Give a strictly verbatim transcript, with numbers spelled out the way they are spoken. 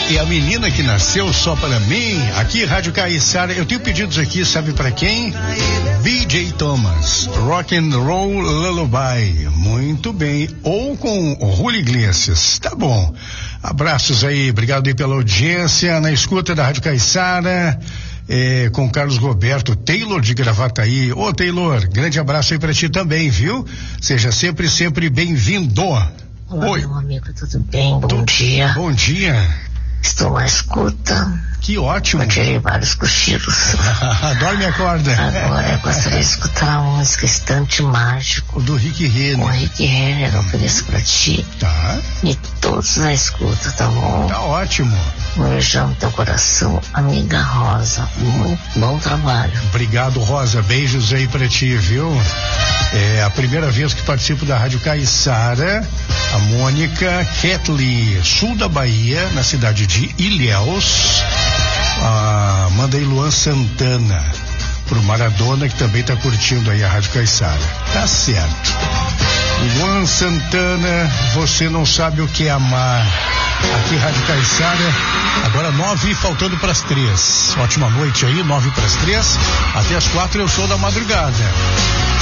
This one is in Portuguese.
E a menina que nasceu só para mim, aqui Rádio Caiçara, eu tenho pedidos aqui, sabe para quem? B J Thomas, Rock and Roll Lullaby, muito bem, ou com Julio Iglesias, tá bom. Abraços aí, obrigado aí pela audiência, na escuta da Rádio Caiçara, é, com Carlos Roberto, Taylor de Gravataí. Ô Taylor, grande abraço aí pra ti também, viu? Seja sempre, sempre bem-vindo. Olá, Oi. meu amigo, tudo bem? Bom tu... dia. Bom dia. Estou na escuta. Que ótimo. Eu tirei vários cochilos. Dorme e acorda. Agora eu gostaria de escutar a música Estante Mágico. Do Rick Renner. O Rick Renner, eu ofereço pra ti. Tá. E todos na escuta, tá bom? Tá ótimo. Um beijão no teu coração, amiga Rosa. Muito bom trabalho. Obrigado, Rosa. Beijos aí pra ti, viu? É a primeira vez que participo da Rádio Caiçara. A Mônica Ketley, sul da Bahia, na cidade de Ilhéus. Ah, manda aí Luan Santana pro Maradona, que também tá curtindo aí a Rádio Caiçara. Tá certo. Luan Santana, você não sabe o que é amar. Aqui Rádio Caiçara, agora nove, faltando para as três. Ótima noite aí, nove para as três. Até as quatro eu sou da madrugada.